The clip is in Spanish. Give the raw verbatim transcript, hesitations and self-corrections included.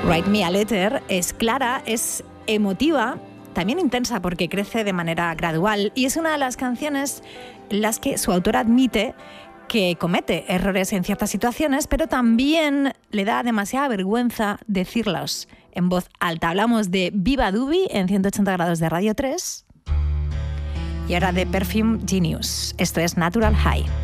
Write Me a Letter es clara, es emotiva, también intensa porque crece de manera gradual y es una de las canciones en las que su autor admite que comete errores en ciertas situaciones, pero también le da demasiada vergüenza decirlos en voz alta. Hablamos de Viva Dubi en ciento ochenta grados de Radio tres y ahora de Perfume Genius. Esto es Natural High.